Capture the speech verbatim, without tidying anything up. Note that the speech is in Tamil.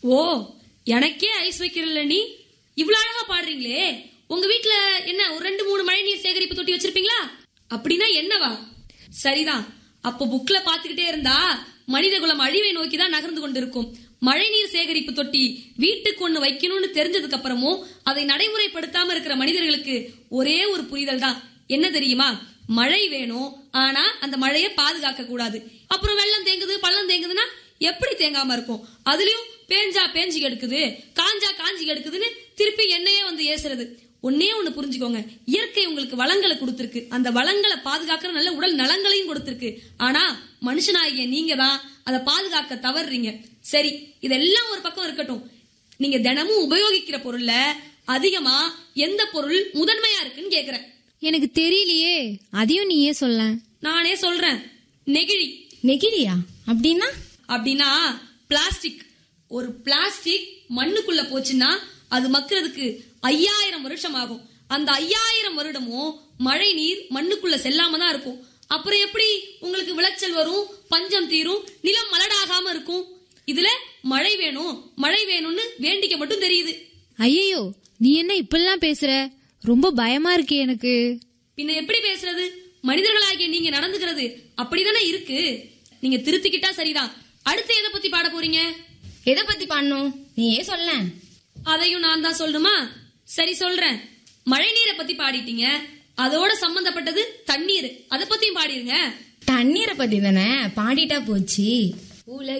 ஓ, எனக்கே ஐஸ் வைக்கிறல்ல நீ. இவ்வளவு அழகா பாடுறீங்களே. உங்க வீட்டுல என்ன ஒரு ரெண்டு மூணு மழை நீர் சேகரிப்பு தொட்டி வச்சிருப்பீங்களா? அப்படின்னா என்னவா? சரிதான். அப்ப புக்ல பாத்துக்கிட்டே இருந்தா மனித குலம் அழிவை நோக்கிதான் நகர்ந்து கொண்டிருக்கும். மழை நீர் சேகரிப்பு தொட்டி வீட்டுக்கு ஒண்ணு வைக்கணும்னு தெரிஞ்சதுக்கு அப்புறமும் அதை நடைமுறைப்படுத்தாம இருக்கிற மனிதர்களுக்கு ஒரே ஒரு புரிதல் தான். என்ன தெரியுமா? மழை வேணும், ஆனா அந்த மழையை பாதுகாக்க கூடாது. அப்புறம் வெள்ளம் தேங்குது, பள்ளம் தேங்குதுன்னா எப்படி தேங்காம இருக்கும்? அதுலயும் பேஞ்சா பேஞ்சு கெடுக்குது, காஞ்சா காஞ்சி கெடுக்குதுன்னு திருப்பி என்னையே வந்து ஏசுறது. ஒன்னே ஒண்ணு புரிஞ்சுக்கோங்க, இயற்கை உங்களுக்கு வளங்களை கொடுத்திருக்கு, அந்த வளங்களை பாதுகாக்கிற நல்ல உடல் நலங்களையும் கொடுத்திருக்கு. ஆனா மனுஷனாகிய நீங்க தான் அதை பாதுகாக்க தவறுறீங்க. சரி, இதெல்லாம் ஒரு பக்கம் இருக்கட்டும். நீங்க தினமும் உபயோகிக்கிற பொருள்ல அதிகமா எந்த பொருள் முதன்மையா இருக்குன்னு கேக்குறேன். எனக்கு தெரியலையே, அதையும் நீயே சொல்ல. நானே சொல்றேன், நெகிழி. நெகிழியா? அப்படின்னா? அப்படின்னா பிளாஸ்டிக். ஒரு பிளாஸ்டிக் மண்ணுக்குள்ள போச்சுன்னா அது மக்கிறதுக்கு ஐயாயிரம் வருஷம் ஆகும். அந்த ஐயாயிரம் வருடமும் மழை நீர் மண்ணுக்குள்ள செல்லாம தான் இருக்கும். அப்புறம் எப்படி உங்களுக்கு விளைச்சல் வரும், பஞ்சம் தீரும், நிலம் மலடாகாம இருக்கும்? இதுல மழை வேணும் மழை வேணும்னு வேண்டிக்க மட்டும் தெரியுது. ஐயோ, நீ என்ன இப்பெல்லாம் பேசுற? ரொம்ப பயமா இருக்கே எனக்கு. பின்ன எப்படி பேசுறது? மனிதர்களாகிய நீங்க நடந்துக்கிறது அப்படிதானே இருக்கு. நீங்க திருத்திக்கிட்டா சரிதான். அடுத்து எதை பத்தி பாட போறீங்க? எதை பத்தி பாடணும்? நீயே சொல்ல. அதையும் நான் தான் சொல்லணுமா? சரி, சொல்றேன். மழை நீரை பத்தி பாடிட்டீங்க, அதோட சம்பந்தப்பட்டது தண்ணீர், அதை பத்தியும் பாடிருங்க. தண்ணீரை பத்தி தானே பாடிட்டா போச்சு.